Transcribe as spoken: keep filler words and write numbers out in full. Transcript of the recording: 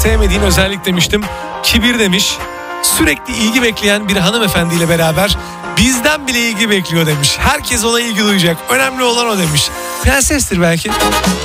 sevmediğin özellik demiştim. Kibir demiş. Sürekli ilgi bekleyen bir hanımefendiyle beraber bizden bile ilgi bekliyor demiş. Herkes ona ilgi duyacak. Önemli olan o demiş. Prensestir belki.